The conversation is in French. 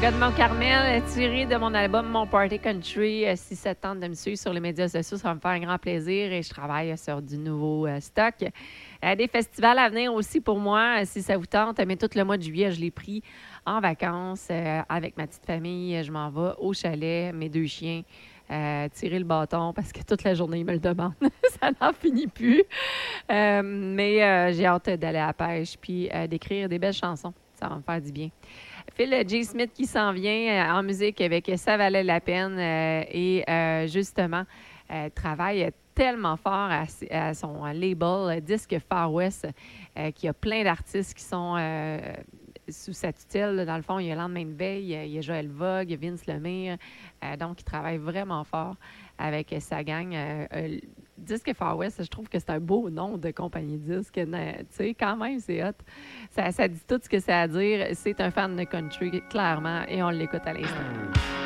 gars de Mont-Carmel, tiré de mon album Mon Party Country. Si ça te tente de me suivre sur les médias sociaux, ça va me faire un grand plaisir et je travaille sur du nouveau stock. Des festivals à venir aussi pour moi, si ça vous tente. Mais tout le mois de juillet, je l'ai pris en vacances avec ma petite famille. Je m'en vais au chalet, mes 2 chiens. Tirer le bâton parce que toute la journée, ils me le demandent. Ça n'en finit plus. Mais j'ai hâte d'aller à la pêche puis d'écrire des belles chansons. Ça va me faire du bien. Phil J. Smith qui s'en vient en musique avec Ça valait la peine et justement travaille tellement fort à son label Disque Far West qui a plein d'artistes qui sont sous sa tutelle. Dans le fond, il y a Lendemain de veille, il y a Joël Vogue, il y a Vince Lemire. Donc, il travaille vraiment fort avec sa gang. Disque Far West, je trouve que c'est un beau nom de compagnie disque. Tu sais, quand même, c'est hot. Ça dit tout ce que ça a à dire. C'est un fan de country, clairement, et on l'écoute à l'instant.